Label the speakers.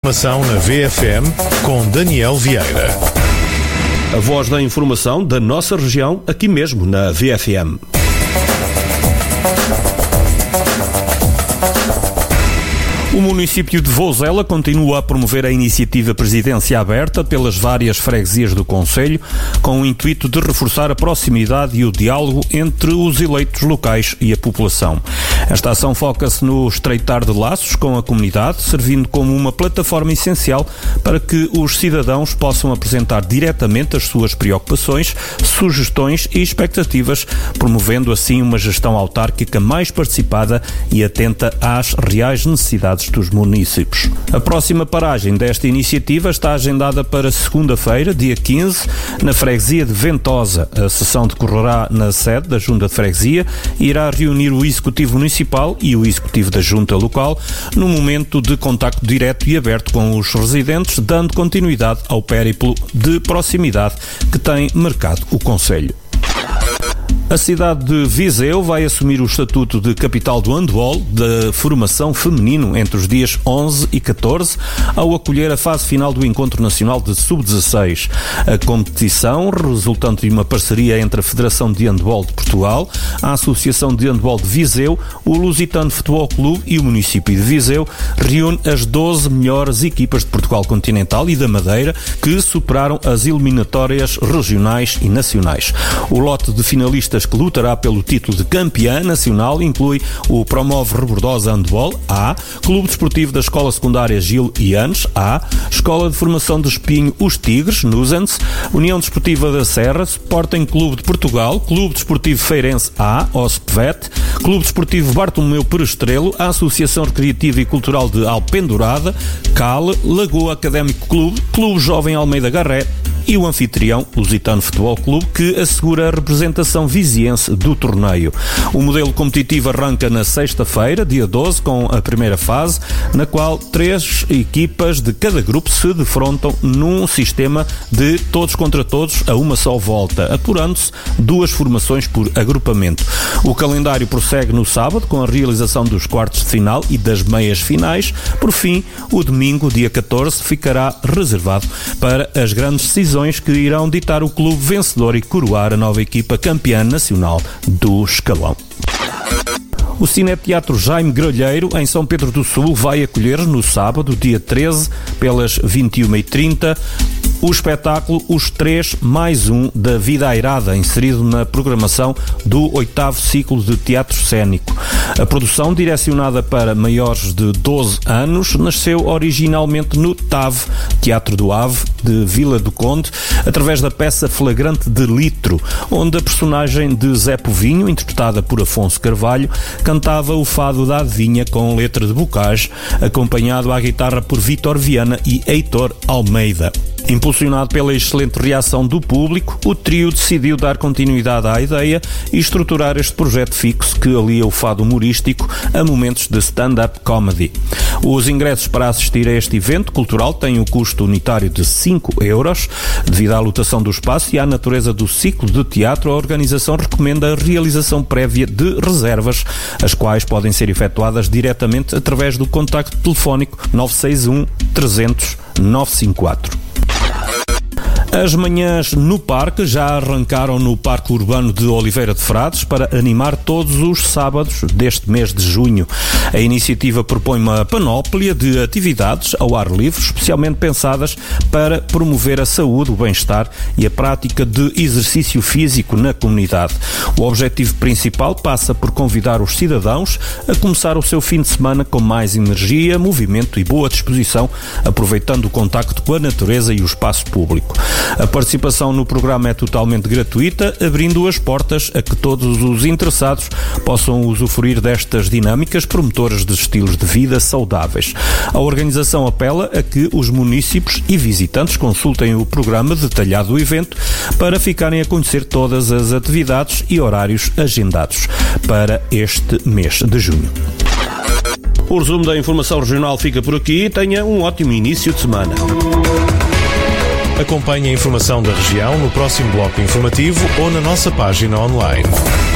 Speaker 1: informação na VFM com Daniel Vieira.
Speaker 2: A voz da informação da nossa região, aqui mesmo na VFM. O município de Vouzela continua a promover a iniciativa Presidência Aberta pelas várias freguesias do concelho, com o intuito de reforçar a proximidade e o diálogo entre os eleitos locais e a população. Esta ação foca-se no estreitar de laços com a comunidade, servindo como uma plataforma essencial para que os cidadãos possam apresentar diretamente as suas preocupações, sugestões e expectativas, promovendo assim uma gestão autárquica mais participada e atenta às reais necessidades dos municípios. A próxima paragem desta iniciativa está agendada para segunda-feira, dia 15, na freguesia de Ventosa. A sessão decorrerá na sede da Junta de Freguesia e irá reunir o Executivo Municipal e o Executivo da Junta Local num momento de contacto direto e aberto com os residentes, dando continuidade ao périplo de proximidade que tem marcado o concelho. A cidade de Viseu vai assumir o estatuto de capital do handball da formação feminino entre os dias 11 e 14, ao acolher a fase final do Encontro Nacional de Sub-16. A competição, resultante de uma parceria entre a Federação de Handball de Portugal, a Associação de Handball de Viseu, o Lusitano Futebol Clube e o município de Viseu, reúne as 12 melhores equipas de Portugal Continental e da Madeira que superaram as eliminatórias regionais e nacionais. O lote de finalistas que lutará pelo título de campeã nacional inclui o Promove Rebordosa Handball A, Clube Desportivo da Escola Secundária Gil Ianes A, Escola de Formação de Espinho Os Tigres, Nusans, União Desportiva da Serra, Sporting Clube de Portugal, Clube Desportivo Feirense A, OSPVET, Clube Desportivo Bartolomeu Perestrelo, a Associação Recreativa e Cultural de Alpendurada, CAL, Lagoa Académico Clube, Clube Jovem Almeida Garré e o anfitrião, Lusitano Futebol Clube, que assegura a representação viziense do torneio. O modelo competitivo arranca na sexta-feira, dia 12, com a primeira fase, na qual 3 equipas de cada grupo se defrontam num sistema de todos contra todos a uma só volta, apurando-se 2 formações por agrupamento. O calendário prossegue no sábado, com a realização dos quartos de final e das meias finais. Por fim, o domingo, dia 14, ficará reservado para as grandes decisões que irão ditar o clube vencedor e coroar a nova equipa campeã nacional do escalão. O Cineteatro Jaime Gralheiro, em São Pedro do Sul, vai acolher no sábado, dia 13, pelas 21h30, o espetáculo Os 3 mais 1 da Vida Airada, inserido na programação do 8º ciclo de teatro cénico. A produção, direcionada para maiores de 12 anos, nasceu originalmente no TAV, Teatro do Ave, de Vila do Conde, através da peça Flagrante de Litro, onde a personagem de Zé Povinho, interpretada por Afonso Carvalho, cantava o fado da adivinha com letra de Bocage, acompanhado à guitarra por Vítor Viana e Heitor Almeida. Impulsionado pela excelente reação do público, o trio decidiu dar continuidade à ideia e estruturar este projeto fixo que alia o fado humorístico a momentos de stand-up comedy. Os ingressos para assistir a este evento cultural têm o custo unitário de 5 euros. Devido à lotação do espaço e à natureza do ciclo de teatro, a organização recomenda a realização prévia de reservas, as quais podem ser efetuadas diretamente através do contacto telefónico 961 300 954. As manhãs no parque já arrancaram no Parque Urbano de Oliveira de Frades para animar todos os sábados deste mês de junho. A iniciativa propõe uma panóplia de atividades ao ar livre, especialmente pensadas para promover a saúde, o bem-estar e a prática de exercício físico na comunidade. O objetivo principal passa por convidar os cidadãos a começar o seu fim de semana com mais energia, movimento e boa disposição, aproveitando o contacto com a natureza e o espaço público. A participação no programa é totalmente gratuita, abrindo as portas a que todos os interessados possam usufruir destas dinâmicas promotoras de estilos de vida saudáveis. A organização apela a que os munícipes e visitantes consultem o programa detalhado do evento para ficarem a conhecer todas as atividades e horários agendados para este mês de junho. O resumo da informação regional fica por aqui. Tenha um ótimo início de semana.
Speaker 1: Acompanhe a informação da região no próximo bloco informativo ou na nossa página online.